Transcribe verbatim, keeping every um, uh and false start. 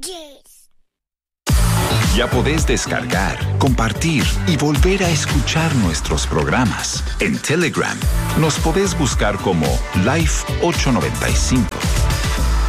Yes. Ya podés descargar, compartir y volver a escuchar nuestros programas. En Telegram nos podés buscar como Life ochocientos noventa y cinco.